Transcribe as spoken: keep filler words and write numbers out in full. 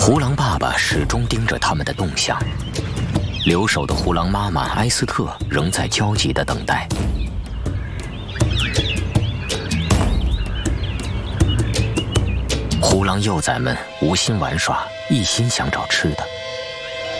胡狼爸爸始终盯着他们的动向，留守的胡狼妈妈埃斯特仍在焦急地等待。胡狼幼崽们无心玩耍，一心想找吃的。